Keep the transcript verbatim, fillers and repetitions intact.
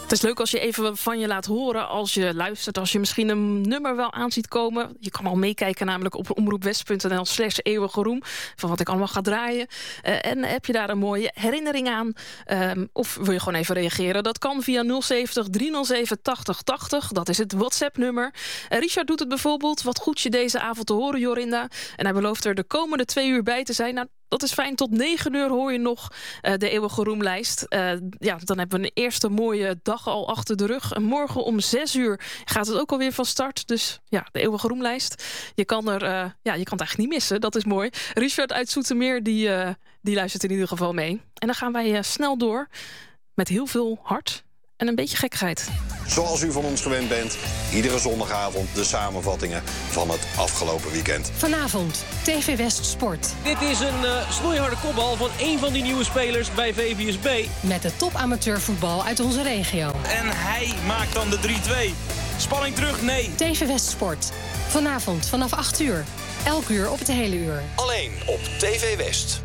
Het is leuk als je even van je laat horen als je luistert, als je misschien een nummer wel aan ziet komen. Je kan al meekijken namelijk op omroepwest.nl slash eeuwige roem van wat ik allemaal ga draaien. Uh, en heb je daar een mooie herinnering aan? Um, of wil je gewoon even reageren? Dat kan via nul zeventig driehonderdzeven tachtig tachtig. Dat is het WhatsApp-nummer. Uh, Richard doet het bijvoorbeeld. Wat goed je deze avond te horen, Jorinda. En hij belooft er de komende twee uur bij te zijn. Nou, dat is fijn. Tot negen uur hoor je nog uh, de eeuwige roemlijst. Uh, ja, dan hebben we een eerste mooie dag al achter de rug. En morgen om zes uur gaat het ook alweer van start. Dus ja, de eeuwige roemlijst. Je kan, er, uh, ja, je kan het eigenlijk niet missen. Dat is mooi. Richard uit Zoetermeer, die, uh, die luistert in ieder geval mee. En dan gaan wij uh, snel door met heel veel hart en een beetje gekkigheid. Zoals u van ons gewend bent, iedere zondagavond de samenvattingen van het afgelopen weekend. Vanavond, T V West Sport. Dit is een uh, snoeiharde kopbal van één van die nieuwe spelers bij V V S B. Met de top amateurvoetbal uit onze regio. En hij maakt dan de drie twee. Spanning terug, nee. T V West Sport. Vanavond vanaf acht uur. Elk uur op het hele uur. Alleen op T V West.